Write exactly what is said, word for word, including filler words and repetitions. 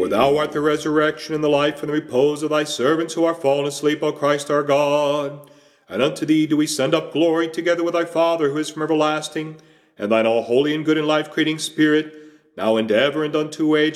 For thou art the resurrection and the life and the repose of thy servants who are fallen asleep, O Christ our God. And unto thee do we send up glory, together with thy Father, who is from everlasting, and thine all holy and good and life-creating Spirit, now and ever and unto age